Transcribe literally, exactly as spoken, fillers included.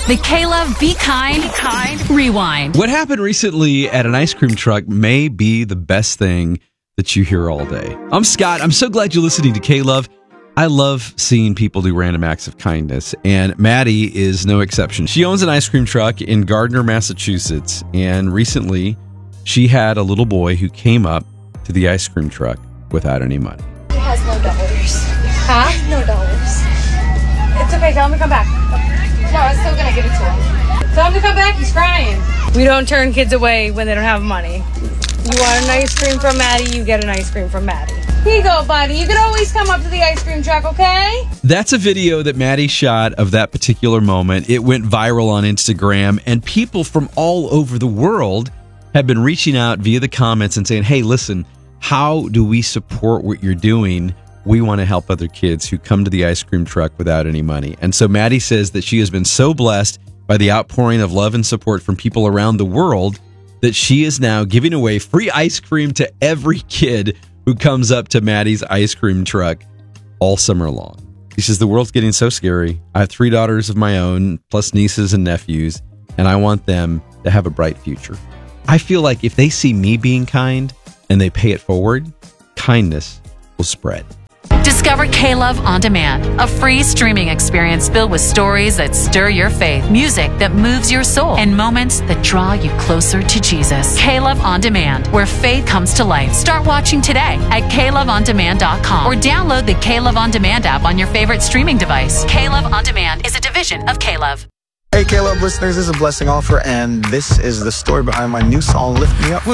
The K-Love Be Kind, Be Kind Rewind. What happened recently at an ice cream truck may be the best thing that you hear all day. I'm Scott. I'm so glad you're listening to K-Love. I love seeing people do random acts of kindness, and Maddie is no exception. She owns an ice cream truck in Gardner, Massachusetts, and recently she had a little boy who came up to the ice cream truck without any money. He has no dollars. Huh? No dollars. It's okay. Tell him to come back. No, I'm still gonna give it to him. Tell him to come back. He's crying. We don't turn kids away when they don't have money. You want an ice cream from Maddie, you get an ice cream from Maddie. Here you go, buddy. You can always come up to the ice cream truck, okay? That's a video that Maddie shot of that particular moment. It went viral on Instagram, and people from all over the world have been reaching out via the comments and saying, hey, listen, how do we support what you're doing? We want to help other kids who come to the ice cream truck without any money. And so Maddie says that she has been so blessed by the outpouring of love and support from people around the world that she is now giving away free ice cream to every kid who comes up to Maddie's ice cream truck all summer long. She says, the world's getting so scary. I have three daughters of my own, plus nieces and nephews, and I want them to have a bright future. I feel like if they see me being kind and they pay it forward, kindness will spread. Discover K-Love On Demand, a free streaming experience filled with stories that stir your faith, music that moves your soul, and moments that draw you closer to Jesus. K-Love On Demand, where faith comes to life. Start watching today at K Love On Demand dot com or download the K-Love On Demand app on your favorite streaming device. K-Love On Demand is a division of K-Love. Hey, K-Love listeners, this is a Blessing Offer, and this is the story behind my new song, Lift Me Up.